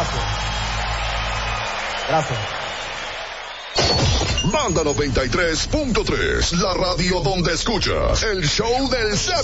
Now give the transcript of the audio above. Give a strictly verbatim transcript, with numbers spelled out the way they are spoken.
Gracias. Gracias. Banda noventa y tres punto tres, la radio donde escuchas el show del Z.